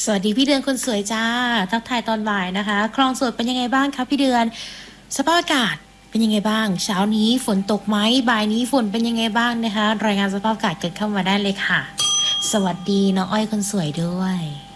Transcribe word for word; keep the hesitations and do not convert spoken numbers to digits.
สวัสดีพี่เดือนคนสวยจ้าทักทายตอนบ่ายนะคะคลองสดเป็นยังไงบ้างครับพี่เดือนสภาพอากาศเป็นยังไงบ้างเช้านี้ฝนตกไหมบ่ายนี้ฝนเป็นยังไงบ้างนะคะรายงานสภาพอากาศเกิดเข้ามาได้เลยค่ะสวัสดีน้องอ้อยคนสวยด้วย